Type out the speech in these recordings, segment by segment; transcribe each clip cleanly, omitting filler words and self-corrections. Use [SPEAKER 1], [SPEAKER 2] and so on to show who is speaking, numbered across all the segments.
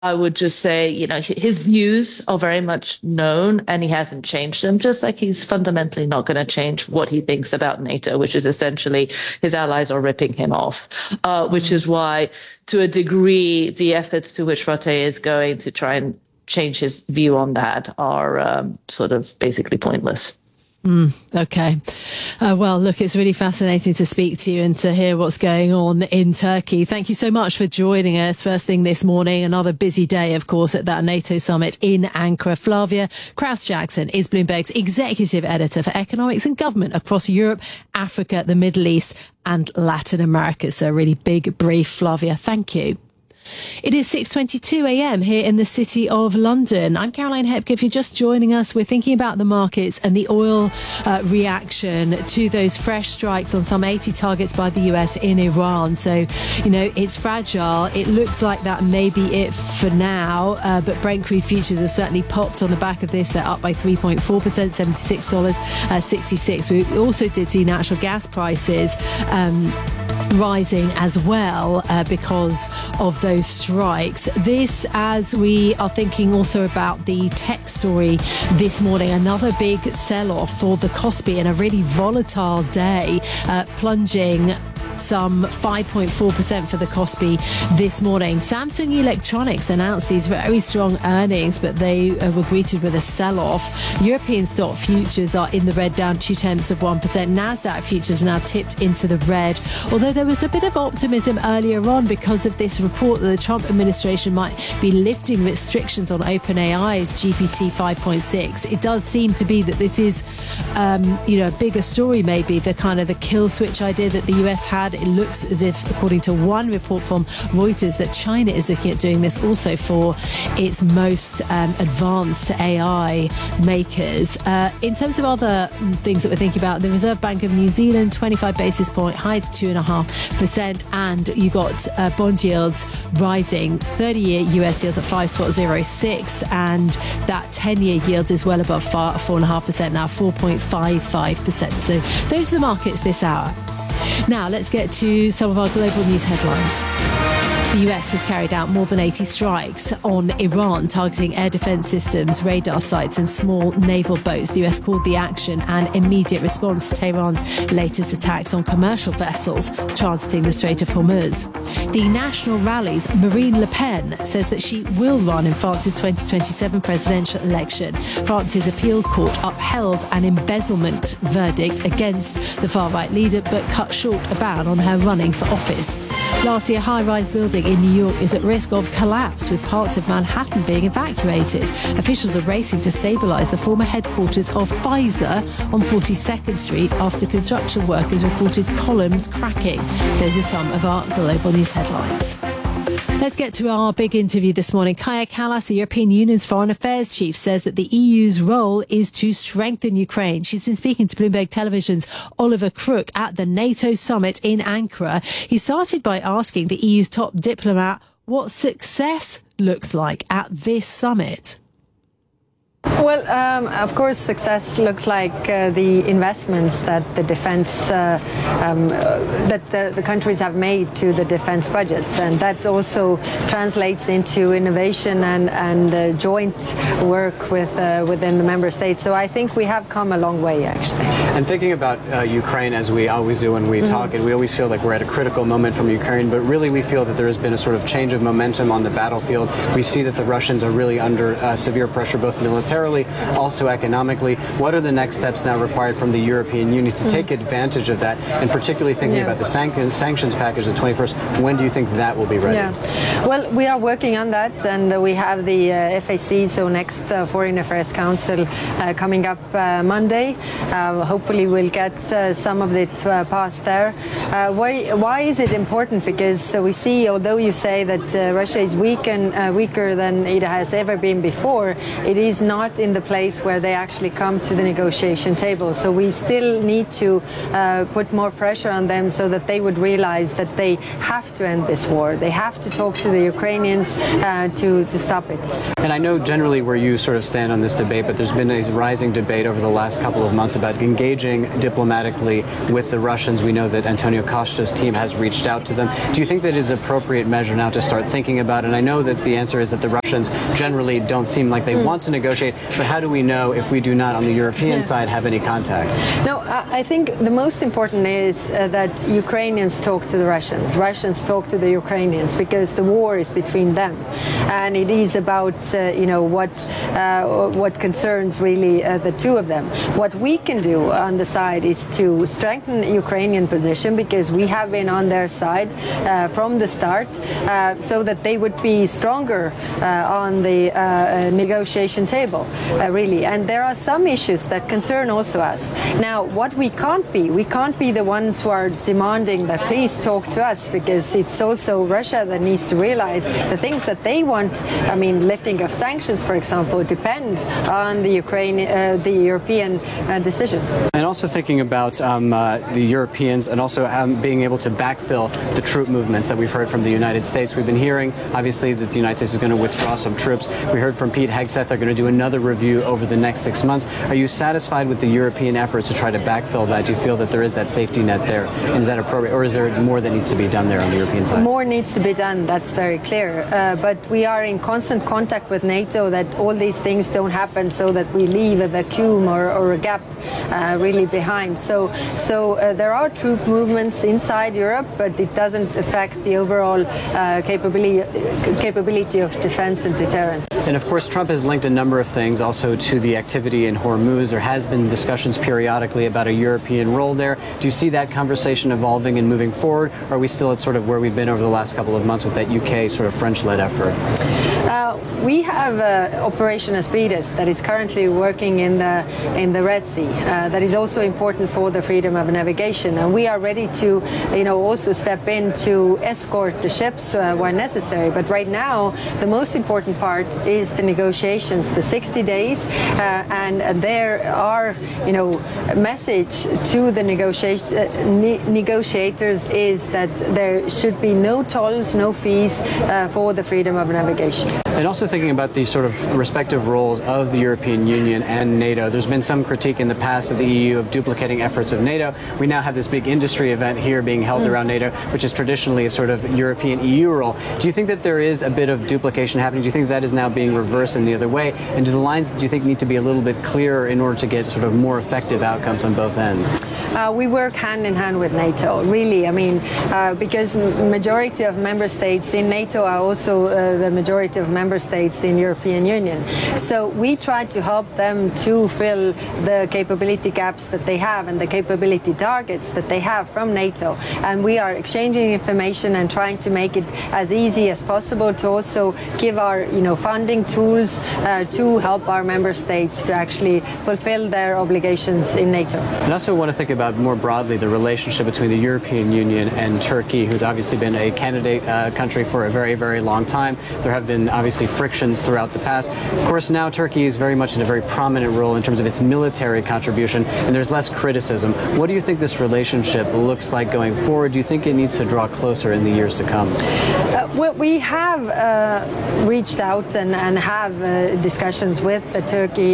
[SPEAKER 1] I would just say, his views are very much known and he hasn't changed them, just like he's fundamentally not going to change what he thinks about NATO, which is essentially his allies are ripping him off, which is why, to a degree, the efforts to which Rutte is going to try and change his view on that are sort of basically pointless.
[SPEAKER 2] Okay. Well, look, it's really fascinating to speak to you and to hear what's going on in Turkey. Thank you so much for joining us first thing this morning. Another busy day, of course, at that NATO summit in Ankara. Flavia Kraus-Jackson is Bloomberg's executive editor for economics and government across Europe, Africa, the Middle East and Latin America. So a really big brief, Flavia. Thank you. It is 6:22 a.m. here in the city of London. I'm Caroline Hepke. If you're just joining us, we're thinking about the markets and the oil reaction to those fresh strikes on some 80 targets by the US in Iran. So, it's fragile. It looks like that may be it for now. But Brent crude futures have certainly popped on the back of this. They're up by 3.4%, $76.66. We also did see natural gas prices rising as well because of those strikes. This, as we are thinking also about the tech story this morning, another big sell-off for the Kospi in a really volatile day, plunging some 5.4% for the Kospi this morning. Samsung Electronics announced these very strong earnings, but they were greeted with a sell-off. European stock futures are in the red, down 0.2%. Nasdaq futures are now tipped into the red, although there was a bit of optimism earlier on because of this report that the Trump administration might be lifting restrictions on OpenAI's GPT 5.6. It does seem to be that this is, a bigger story, maybe the kind of the kill switch idea that the US had. It looks as if, according to one report from Reuters, that China is looking at doing this also for its most advanced AI makers. In terms of other things that we're thinking about, the Reserve Bank of New Zealand, 25 basis point high to 2.5%, and you got bond yields rising, 30-year US yields at 5.06, and that 10-year yield is well above 4.5% now, 4.55%. So those are the markets this hour. Now, let's get to some of our global news headlines. The US has carried out more than 80 strikes on Iran, targeting air defense systems, radar sites and small naval boats. The US called the action an immediate response to Tehran's latest attacks on commercial vessels transiting the Strait of Hormuz. The National Rally's Marine Le Pen says that she will run in France's 2027 presidential election. France's appeal court upheld an embezzlement verdict against the far-right leader, but cut short a ban on her running for office. Last year, a high-rise building in New York is at risk of collapse, with parts of Manhattan being evacuated. Officials are racing to stabilise the former headquarters of Pfizer on 42nd Street after construction workers reported columns cracking. Those are some of our global news headlines. Let's get to our big interview this morning. Kaja Kallas, the European Union's foreign affairs chief, says that the EU's role is to strengthen Ukraine. She's been speaking to Bloomberg Television's Oliver Crook at the NATO summit in Ankara. He started by asking the EU's top diplomat what success looks like at this summit.
[SPEAKER 3] Well, of course, success looks like the investments that the defense, that the countries have made to the defense budgets. And that also translates into innovation and joint work within the member states. So I think we have come a long way, actually.
[SPEAKER 4] And thinking about Ukraine, as we always do when we talk, and we always feel like we're at a critical moment from Ukraine, but really we feel that there has been a sort of change of momentum on the battlefield. We see that the Russians are really under severe pressure, both militarily, also economically. What are the next steps now required from the European Union to take advantage of that, and particularly thinking about the sanctions package, the 21st, when do you think that will be ready?
[SPEAKER 3] Yeah. Well, we are working on that, and we have the FAC, so next Foreign Affairs Council, coming up Monday. Hopefully we'll get some of it passed there. Why is it important? Because we see, although you say that Russia is weak and weaker than it has ever been before, it is not not in the place where they actually come to the negotiation table. So we still need to put more pressure on them so that they would realize that they have to end this war. They have to talk to the Ukrainians to stop it.
[SPEAKER 4] And I know generally where you sort of stand on this debate, but there's been a rising debate over the last couple of months about engaging diplomatically with the Russians. We know that Antonio Costa's team has reached out to them. Do you think that is an appropriate measure now to start thinking about? And I know that the answer is that the Russians generally don't seem like they want to negotiate, but how do we know if we do not on the European side have any contact?
[SPEAKER 3] No, I think the most important is that Ukrainians talk to the Russians. Russians talk to the Ukrainians because the war is between them, and it is about what concerns really the two of them. What we can do on the side is to strengthen the Ukrainian position because we have been on their side from the start, so that they would be stronger on the negotiation table, really. And there are some issues that concern also us. Now, what we can't be the ones who are demanding that please talk to us, because it's also Russia that needs to realize the things that they want. I mean, lifting of sanctions, for example, depend on the European decision.
[SPEAKER 4] And also thinking about the Europeans and also being able to backfill the troop movements that we've heard from the United States. We've been hearing, obviously, that the United States is going to withdraw some troops. We heard from Pete Hegseth they're going to do another review over the next 6 months. Are you satisfied with the European efforts to try to backfill that? Do you feel that there is that safety net there? Is that appropriate, or is there more that needs to be done there on the European side?
[SPEAKER 3] More needs to be done, that's very clear. But we are in constant contact with NATO that all these things don't happen so that we leave a vacuum or a gap really behind. So there are troop movements inside Europe, but it doesn't affect the overall capability of defense and deterrence.
[SPEAKER 4] And of course, Trump has linked a number of things also to the activity in Hormuz. There has been discussions periodically about a European role there. Do you see that conversation evolving and moving forward? Or are we still at sort of where we've been over the last couple of months with that UK sort of French-led effort?
[SPEAKER 3] We have Operation Aspides that is currently working in the Red Sea. That is also important for the freedom of navigation, and we are ready to, also step in to escort the ships where necessary. But right now, the most important part is the negotiations, the 60 days, and there are, message to the negotiators is that there should be no tolls, no fees for the freedom of navigation.
[SPEAKER 4] And also thinking about the sort of respective roles of the European Union and NATO, there's been some critique in the past of the EU of duplicating efforts of NATO. We now have this big industry event here being held around NATO, which is traditionally a sort of European EU role. Do you think that there is a bit of duplication happening? Do you think that is now being reversed in the other way? And do the lines, do you think, need to be a little bit clearer in order to get sort of more effective outcomes on both ends?
[SPEAKER 3] We work hand in hand with NATO, really. I mean, because majority of member states in NATO are also the majority of member states in European Union. So we try to help them to fill the capability gaps that they have and the capability targets that they have from NATO. And we are exchanging information and trying to make it as easy as possible to also give our, funding tools to help our member states to actually fulfill their obligations in NATO.
[SPEAKER 4] And I also want to think about more broadly the relationship between the European Union and Turkey, who's obviously been a candidate country for a very, very long time. There have been obviously frictions throughout the past. Of course, now Turkey is very much in a very prominent role in terms of its military contribution, and there's less criticism. What do you think this relationship looks like going forward? Do you think it needs to draw closer in the years to come?
[SPEAKER 3] Well, we have reached out and have discussions with Turkey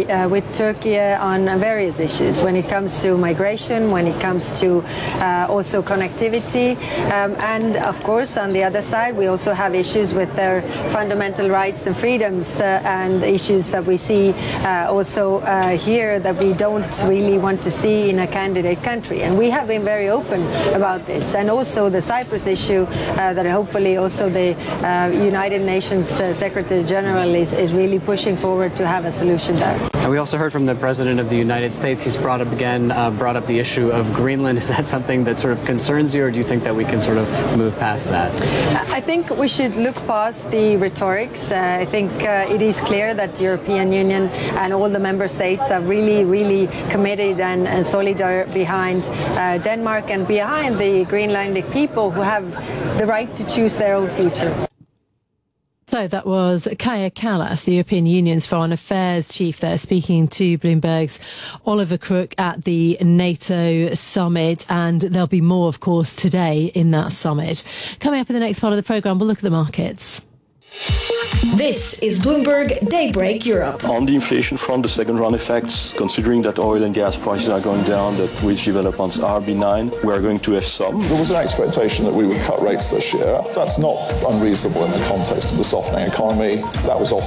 [SPEAKER 3] on various issues when it comes to migration, when it comes to also connectivity, and of course on the other side we also have issues with their fundamental rights and freedoms and issues that we see also here that we don't really want to see in a candidate country. And we have been very open about this, and also the Cyprus issue that hopefully also the United Nations Secretary General is really pushing forward to have a solution there.
[SPEAKER 4] And we also heard from the President of the United States. He's brought up the issue of Greenland. Is that something that sort of concerns you, or do you think that we can sort of move past that?
[SPEAKER 3] I think we should look past the rhetorics. I think it is clear that the European Union and all the member states are really, really committed and solidar behind Denmark and behind the Greenlandic people who have the right to choose their own future.
[SPEAKER 2] So that was Kaja Kallas, the European Union's Foreign Affairs chief there, speaking to Bloomberg's Oliver Crook at the NATO summit. And there'll be more, of course, today in that summit. Coming up in the next part of the programme, we'll look at the markets.
[SPEAKER 5] This is Bloomberg Daybreak Europe.
[SPEAKER 6] On the inflation front, the second round effects, considering that oil and gas prices are going down, that wage developments are benign, we are going to have some.
[SPEAKER 7] There was an expectation that we would cut rates this year. That's not unreasonable in the context of the softening economy. That was